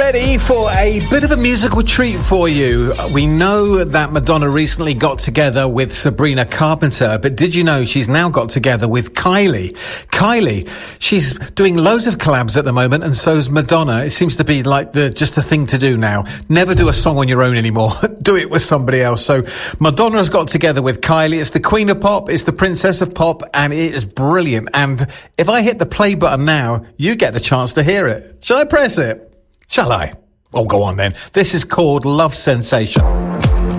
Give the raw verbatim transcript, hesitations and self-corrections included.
ready for a bit of a musical treat for you. We know that Madonna recently got together with Sabrina Carpenter, but did you know she's now got together with Kylie? Kylie, she's doing loads of collabs at the moment, and so's Madonna. It seems to be like the just the thing to do now. Never do a song on your own anymore. Do it with somebody else. So Madonna's got together with Kylie. It's the Queen of Pop, it's the Princess of Pop, and it is brilliant. And if I hit the play button now, you get the chance to hear it. Shall I press it? Shall I? Oh, go on then. This is called Love Sensation.